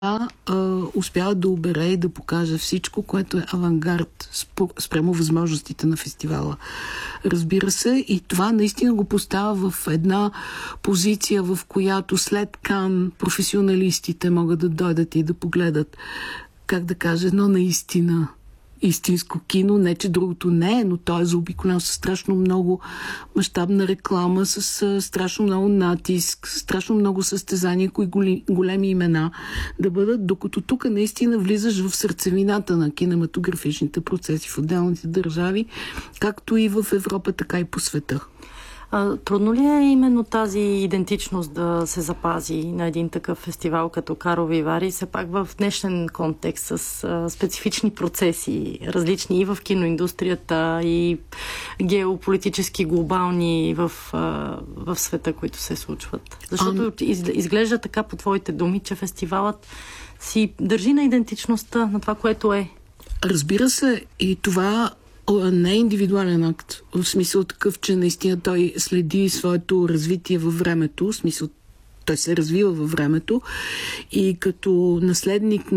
успява да обере и да покаже всичко, което е авангард спрямо възможностите на фестивала. Разбира се, и това наистина го поставя в една позиция, в която след Кан професионалистите могат да дойдат и да погледат, как да кажа, едно наистина истинско кино. Не, че другото не е, но той е заобиколян с страшно много мащабна реклама, с страшно много натиск, с страшно много състезания, кои големи имена да бъдат, докато тук наистина влизаш в сърцевината на кинематографичните процеси в отделните държави, както и в Европа, така и по света. Трудно ли е именно тази идентичност да се запази на един такъв фестивал като Карлови Вари, все пак в днешен контекст с специфични процеси, различни и в киноиндустрията, и геополитически, глобални в света, които се случват? Защото изглежда така по твоите думи, че фестивалът си държи на идентичността, на това, което е. Разбира се, и това не е индивидуален акт, в смисъл такъв, че наистина той следи своето развитие във времето, в смисъл той се развива във времето и като наследник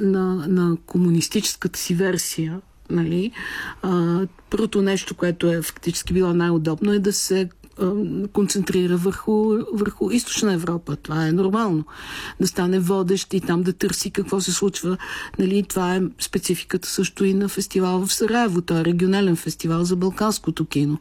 на комунистическата си версия, нали, първото нещо, което е фактически било най-удобно, е да се концентрира върху източна Европа. Това е нормално. Да стане водещ и там да търси какво се случва. Нали, това е спецификата също и на фестивал в Сараево. Той е регионален фестивал за балканското кино.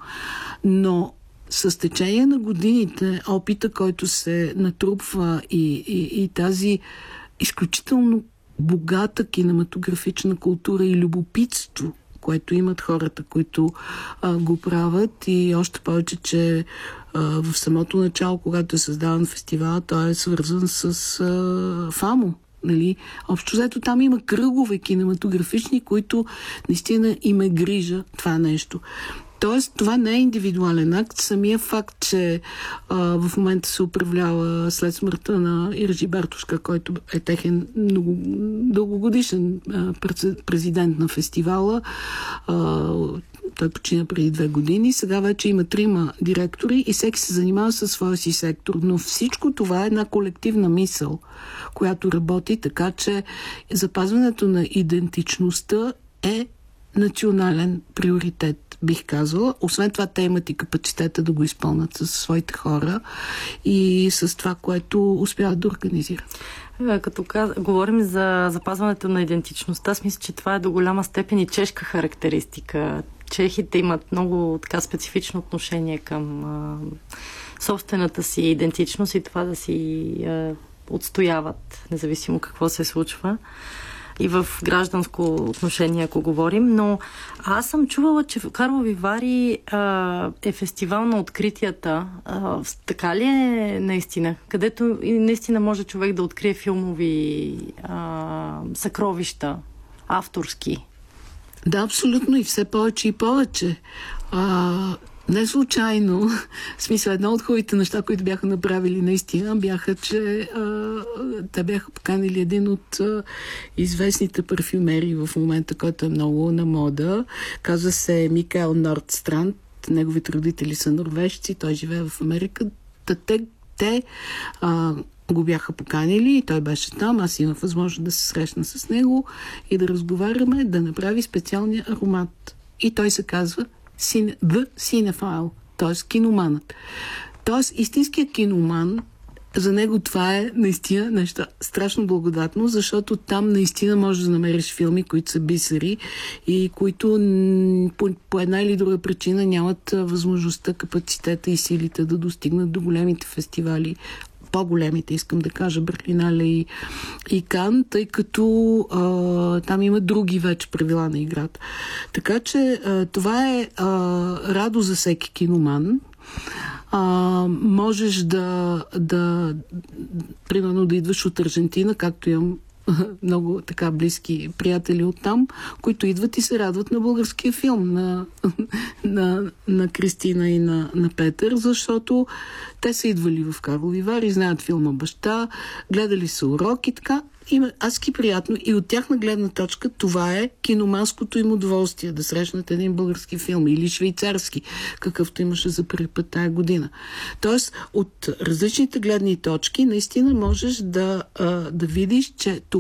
Но с течение на годините, опита, който се натрупва и тази изключително богата кинематографична култура и любопитство, което имат хората, които го правят, и още повече, че в самото начало, когато е създаван фестивал, той е свързан с ФАМО. Нали? Общо взето там има кръгове кинематографични, които наистина им е грижа това нещо. Тоест, това не е индивидуален акт. Самия факт, че в момента се управлява след смъртта на Иржи Бартушка, който е техен много дългогодишен президент на фестивала. Той почина преди 2 години. Сега вече има 3 директори и всеки се занимава със своя си сектор. Но всичко това е една колективна мисъл, която работи така, че запазването на идентичността е национален приоритет, бих казала. Освен това, те имат и капацитета да го изпълнят със своите хора и с това, което успяват да организират. Като говорим за запазването на идентичността, аз мисля, че това е до голяма степен и чешка характеристика. Чехите имат много така специфично отношение към собствената си идентичност и това да си отстояват, независимо какво се случва. И в гражданско отношение, ако говорим, но аз съм чувала, че Карлови Вари е фестивал на откритията. Така ли е наистина? Където наистина може човек да открие филмови съкровища, авторски. Да, абсолютно, и все повече и повече. Не случайно, в смисъл, едно от хубавите неща, които бяха направили наистина, бяха, че те бяха поканили един от известните парфюмери в момента, който е много на мода. Казва се Микаел Нордстранд. Неговите родители са норвежци, той живее в Америка. Те го бяха поканили и той беше там. Аз имах възможност да се срещна с него и да разговаряме, да направи специалния аромат. И той се казва The Cinephile, т.е. киноманът. Т.е. истинският киноман, за него това е наистина нещо страшно благодатно, защото там наистина можеш да намериш филми, които са бисери и които по една или друга причина нямат възможността, капацитета и силите да достигнат до големите фестивали, по-големите, искам да кажа, Берлинале и Кан, тъй като там има други вече правила на играта. Така че това е радост за всеки киноман. Можеш примерно да идваш от Аржентина, както имам много така близки приятели оттам, които идват и се радват на българския филм на Кристина и на Петър, защото те са идвали в Карлови Вари, знаят филма Баща, гледали са урок и така. Адски приятно и от тяхна гледна точка това е киноманското им удоволствие да срещнат един български филм или швейцарски, какъвто имаше за първи път тая година. Тоест, от различните гледни точки наистина можеш да видиш, че